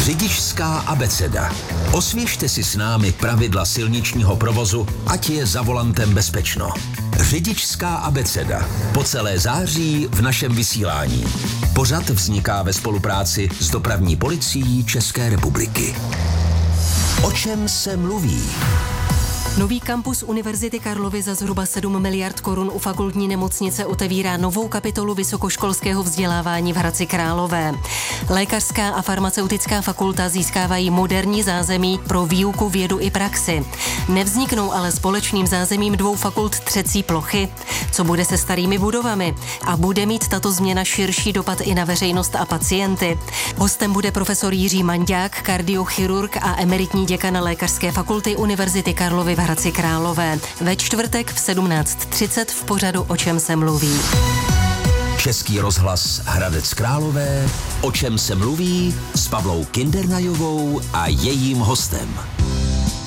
Řidičská abeceda. Osvěžte si s námi pravidla silničního provozu, ať je za volantem bezpečno. Řidičská abeceda. Po celé září v našem vysílání. Pořad vzniká ve spolupráci s Dopravní policií České republiky. O čem se mluví? Nový kampus Univerzity Karlovy za zhruba 7 miliard korun u fakultní nemocnice otevírá novou kapitolu vysokoškolského vzdělávání v Hradci Králové. Lékařská a farmaceutická fakulta získávají moderní zázemí pro výuku, vědu i praxi. Nevzniknou ale společným zázemím dvou fakult třecí plochy. Co bude se starými budovami? A bude mít tato změna širší dopad i na veřejnost a pacienty? Hostem bude profesor Jiří Mandák, kardiochirurg a emeritní děkan Lékařské fakulty Univerzity Karlovy v Hradci Králové. Ve čtvrtek v 17:30 v pořadu O čem se mluví. Český rozhlas Hradec Králové. O čem se mluví s Pavlou Kindernajovou a jejím hostem.